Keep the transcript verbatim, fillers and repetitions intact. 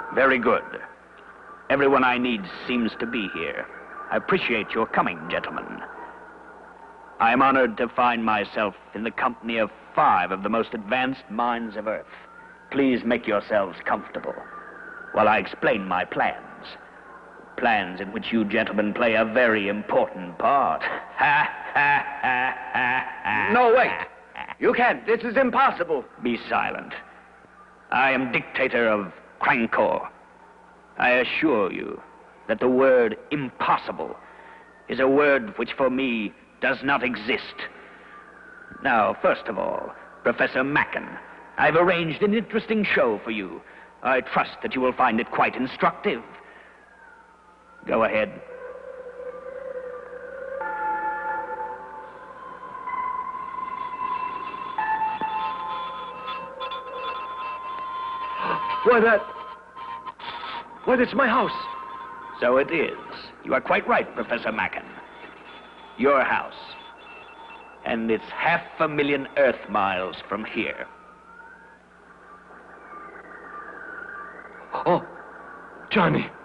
Very good. Everyone I need seems to be here. I appreciate your coming, gentlemen. I am honored to find myself in the company of five of the most advanced minds of Earth. Please make yourselves comfortable while I explain my plans. Plans in which you gentlemen play a very important part. No, wait. You can't. This is impossible. Be silent. I am dictator of Krankor. I assure you that the word impossible is a word which for me does not exist. Now, first of all, Professor Macken, I've arranged an interesting show for you. I trust that you will find it quite instructive. Go ahead. Why, that... Why, that's my house. So it is. You are quite right, Professor Macken. Your house. And it's half a million Earth miles from here. Oh, Johnny.